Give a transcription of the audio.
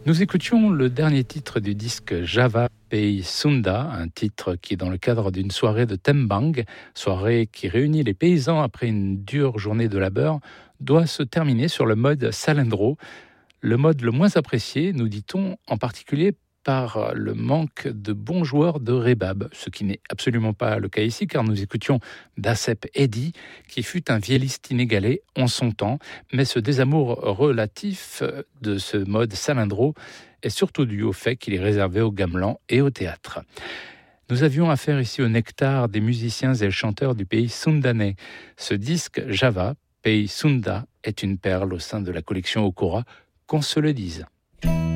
Nous écoutions le dernier titre du disque Java Pei Sunda, un titre qui est dans le cadre d'une soirée de Tembang, soirée qui réunit les paysans après une dure journée de labeur, doit se terminer sur le mode Salendro, le mode le moins apprécié, nous dit-on, en particulier par le manque de bons joueurs de rebab, ce qui n'est absolument pas le cas ici, car nous écoutions Dasep Eddy, qui fut un vielliste inégalé en son temps, mais ce désamour relatif de ce mode Salendro est surtout dû au fait qu'il est réservé au gamelan et au théâtre. Nous avions affaire ici au nectar des musiciens et chanteurs du pays sundanais. Ce disque Java, Pei Sunda, est une perle au sein de la collection Okora, qu'on se le dise.